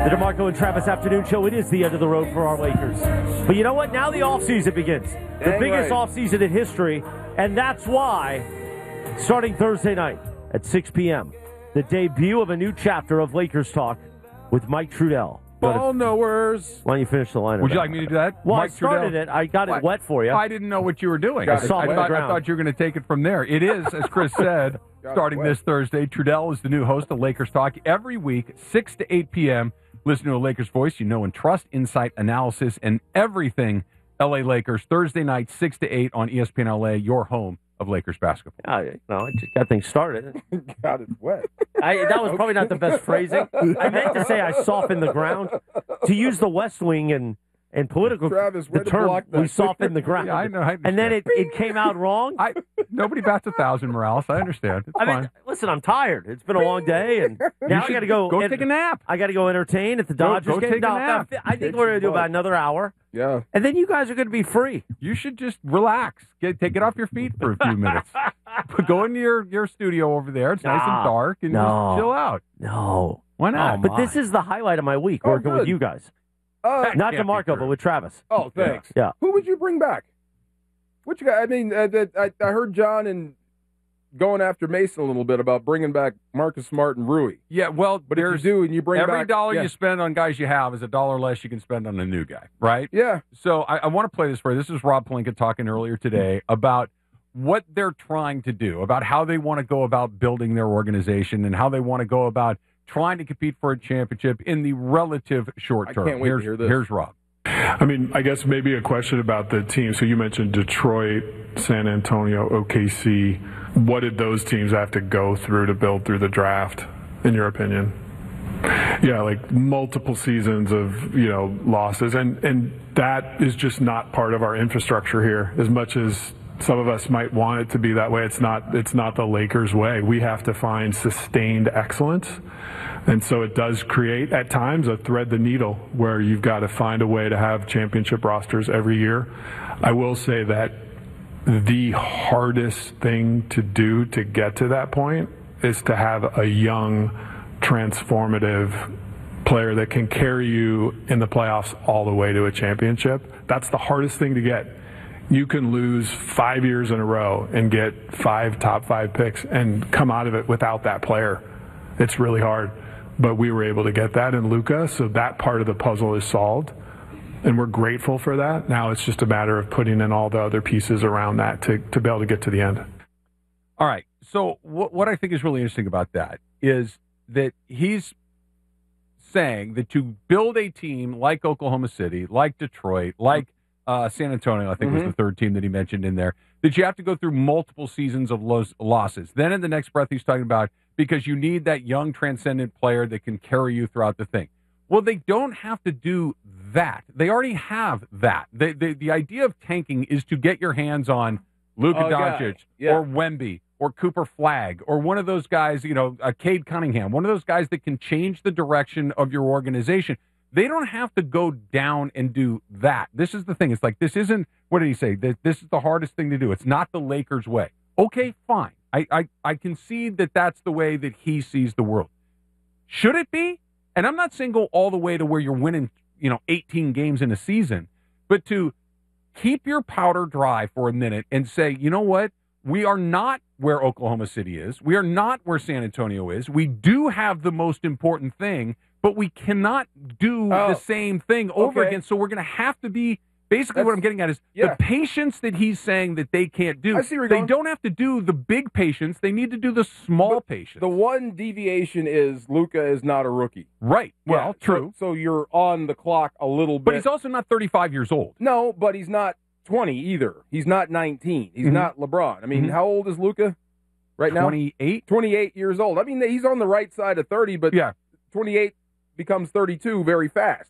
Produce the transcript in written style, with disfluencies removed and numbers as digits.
The DeMarco and Travis Afternoon Show. It is the end of the road for our Lakers. But you know what? Now the offseason begins. The biggest offseason in history. And that's why, starting Thursday night at 6 p.m., the debut of a new chapter of Lakers Talk with Mike Trudell. Ball knowers. Why don't you finish the line? Would you like me to do that? Well, Mike I started Trudell? it. I got it wet for you. I didn't know what you were doing. I I thought you were going to take it from there. It is, as Chris said, starting this Thursday. Trudell is the new host of Lakers Talk every week, 6 to 8 p.m. Listen to a Lakers voice you know and trust, insight, analysis, and everything L.A. Lakers. Thursday night, 6 to 8 on ESPN LA, your home of Lakers basketball. I just got things started. God, it's wet. That was probably not the best phrasing. I meant to say I softened the ground. To use the West Wing and political Travis, the term, we softened the ground. Yeah, I know. And then it came out wrong. Nobody bats 1,000, Morales. I understand. It's fine. Listen, I'm tired. It's been a long day, and now I got to go. Take a nap. I got to go entertain at the Dodgers go game. take a nap. I think we're going to do about another hour. Yeah. And then you guys are going to be free. You should just relax. Take it off your feet for a few minutes. Go into your studio over there. It's nice and dark, and just chill out. No. Why not? But this is the highlight of my week, working with you guys. Not DeMarco, but with Travis. Oh, thanks. Yeah. Who would you bring back? Which guy? I mean, I heard John and going after Mason a little bit about bringing back Marcus Smart and Rui. Yeah, well, but if you do and you bring every back dollar you spend on guys you have is a dollar less you can spend on a new guy, right? Yeah. So I want to play this for you. This is Rob Pelinka talking earlier today about what they're trying to do, about how they want to go about building their organization and how they want to go about trying to compete for a championship in the relative short term. I can't wait to hear this. Here's Rob. I mean, I guess maybe a question about the team. So you mentioned Detroit, San Antonio, OKC. What did those teams have to go through to build through the draft, in your opinion? Yeah, like multiple seasons of, losses. And that is just not part of our infrastructure here. As much as some of us might want it to be that way, it's not the Lakers way. We have to find sustained excellence. And so it does create, at times, a thread the needle where you've got to find a way to have championship rosters every year. I will say that the hardest thing to do to get to that point is to have a young, transformative player that can carry you in the playoffs all the way to a championship. That's the hardest thing to get. You can lose 5 years in a row and get 5 top 5 picks and come out of it without that player. It's really hard. But we were able to get that in Luka, so that part of the puzzle is solved. And we're grateful for that. Now it's just a matter of putting in all the other pieces around that to be able to get to the end. All right. So what I think is really interesting about that is that he's saying that to build a team like Oklahoma City, like Detroit, like San Antonio, I think was the third team that he mentioned in there, that you have to go through multiple seasons of losses. Then in the next breath, he's talking about because you need that young, transcendent player that can carry you throughout the thing. Well, they don't have to do that. They already have that. The idea of tanking is to get your hands on Luka Doncic or Wemby or Cooper Flagg or one of those guys, Cade Cunningham, one of those guys that can change the direction of your organization. They don't have to go down and do that. This is the thing. It's like, this isn't, what did he say? This is the hardest thing to do. It's not the Lakers' way. Okay, fine. I concede that that's the way that he sees the world. Should it be? And I'm not saying go all the way to where you're winning, 18 games in a season, but to keep your powder dry for a minute and say, you know what? We are not where Oklahoma City is. We are not where San Antonio is. We do have the most important thing, but we cannot do the same thing over again. So we're going to have to be, basically what I'm getting at is the patience that he's saying that they can't do. I see where you're they going. don't have to do the big patience. They need to do the small patience. The one deviation is Luka is not a rookie. Right. Well, true. So you're on the clock a little bit. But he's also not 35 years old. No, but he's not 20 either. He's not 19. He's not LeBron. I mean, how old is Luka right now? 28? 28 years old. I mean, he's on the right side of 30, but 28 becomes 32 very fast.